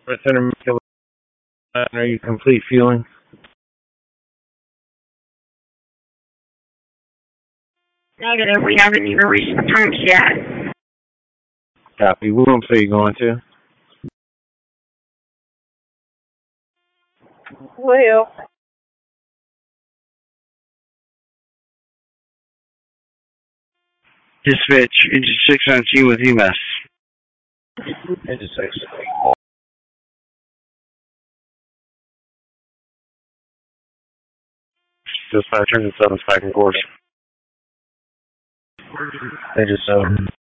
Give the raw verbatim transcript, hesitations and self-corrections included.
Center, are you complete fueling? Negative, we haven't even reached the pumps yet. Copy. We won't say you're going to. Well. Dispatch, engine six on scene with E M S. Engine six. Dispatch, engine seven, back in course. Engine seven.